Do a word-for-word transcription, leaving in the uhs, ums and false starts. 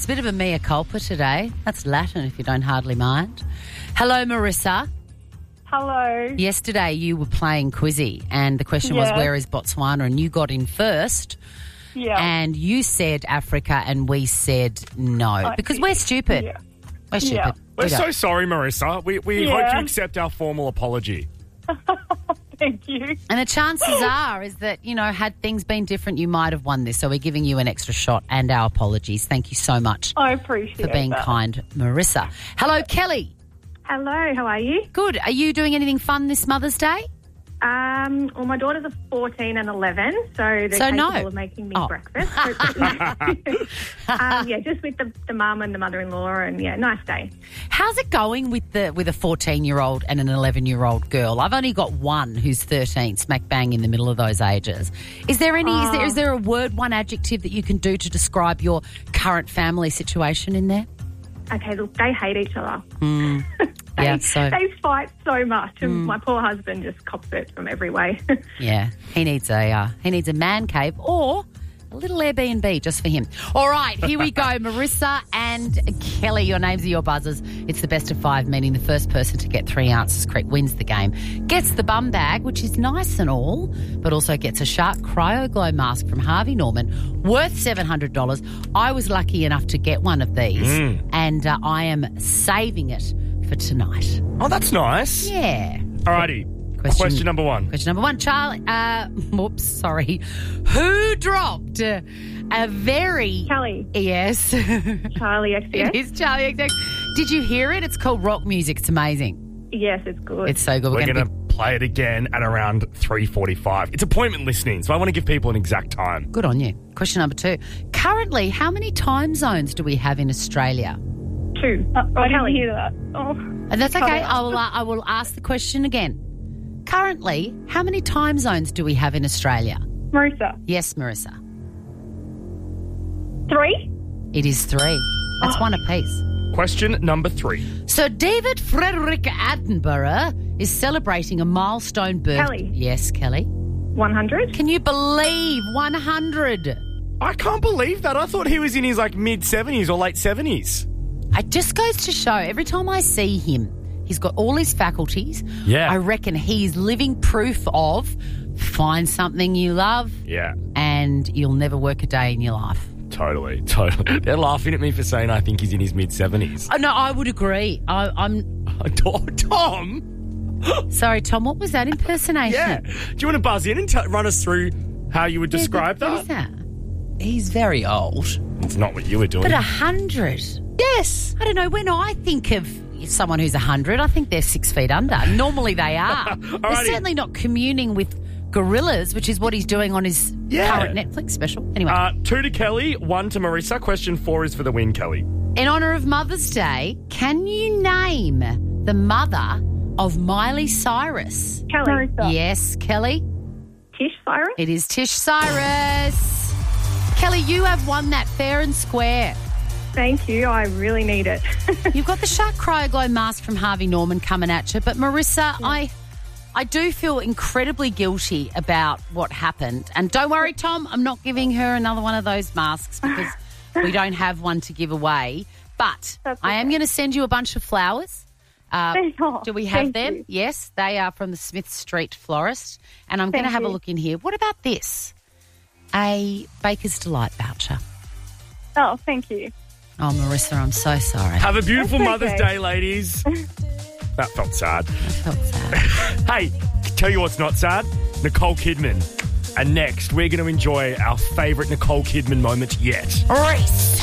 It's a bit of a mea culpa today. That's Latin, if you don't hardly mind. Hello, Marissa. Hello. Yesterday you were playing Quizzy, and the question was, Yeah. where is Botswana? And you got in first. Yeah. And you said Africa, and we said no. I because did. we're stupid. Yeah. We're stupid. Yeah. We're We don't. so sorry, Marissa. We, we Yeah. hope you accept our formal apology. Thank you. And the chances are is that, you know, had things been different, you might have won this. So we're giving you an extra shot and our apologies. Thank you so much I appreciate for being that. kind, Marissa. Hello, Kelly. Hello, how are you? Good. Are you doing anything fun this Mother's Day? Um, well, my daughters are fourteen and eleven, so they're So no. capable of making me Oh. breakfast. um, yeah, just with the, the mum and the mother-in-law, and yeah, nice day. How's it going with the with a fourteen-year-old and an eleven-year-old girl? I've only got one who's thirteen, smack bang in the middle of those ages. Is there any? Is there is there a word, one adjective that you can do to describe your current family situation in there? Okay, look, they hate each other. Mm. They, Yeah, so- they fight so much, and my poor husband just cops it from every way. Yeah, he needs a uh, he needs a man cave or a little Airbnb just for him. All right, here we go. Marissa and Kelly, your names are your buzzers. It's the best of five, meaning the first person to get three answers correct wins the game. Gets the bum bag, which is nice and all, but also gets a Shark Cryo Glow mask from Harvey Norman, worth seven hundred dollars. I was lucky enough to get one of these, and uh, I am saving it for tonight. Oh, that's nice. Yeah. Alrighty. Question- Question, number one. Question number one, Charlie. Uh, whoops, sorry. Who dropped a very Kelly, yes? Charlie X X. It is Charlie X X. Did you hear it? It's called rock music. It's amazing. Yes, it's good. It's so good. We're gonna going to play it again at around three forty-five. It's appointment listening, so I want to give people an exact time. be good on you. Question number two. Currently, how many time zones do we have in Australia? Two. Uh, I didn't Kelly. hear that. Oh. And that's okay. I will. Uh, I will ask the question again. Currently, how many time zones do we have in Australia? Marissa. Yes, Marissa. Three? It is three. That's one apiece. Question number three. So David Frederick Attenborough is celebrating a milestone birthday. Kelly. Yes, Kelly. one hundred. Can you believe one hundred? I can't believe that. I thought he was in his like mid-seventies or late seventies. It just goes to show, every time I see him, he's got all his faculties. Yeah. I reckon he's living proof of find something you love Yeah, and you'll never work a day in your life. totally, totally. They're laughing at me for saying I think he's in his mid-seventies. Oh, no, I would agree. I, I'm Tom? sorry, Tom, what was that impersonation? Yeah. Do you want to buzz in and t- run us through how you would Yeah, describe what- What is that? that? He's very old. It's not what you were doing. But a hundred? Yes. I don't know. When I think of someone who's a hundred, I think they're six feet under. Normally they are. They're Alrighty. certainly not communing with gorillas, which is what he's doing on his Yeah. current Netflix special. Anyway, Uh, two to Kelly, one to Marissa. Question four is for the win, Kelly. in honour of Mother's Day, can you name the mother of Miley Cyrus? Kelly. Marissa. Yes, Kelly. Tish Cyrus. It is Tish Cyrus. Kelly, you have won that fair and square. Thank you. I really need it. You've got the Shark Cryo Glow mask from Harvey Norman coming at you. But Marissa, I I do feel incredibly guilty about what happened. And don't worry, Tom, I'm not giving her another one of those masks because we don't have one to give away. But That's I am okay. going to send you a bunch of flowers. Uh, Oh, do we have thank them? you. Yes, they are from the Smith Street Florist. And I'm going to Thank have a you. look in here. What about this? A Baker's Delight voucher. Oh, thank you. Oh, Marissa, I'm so sorry. Have a beautiful That's Mother's okay. Day, ladies. That felt sad. I felt sad. Hey, tell you what's not sad? Nicole Kidman. And next, we're going to enjoy our favourite Nicole Kidman moment yet. Reese.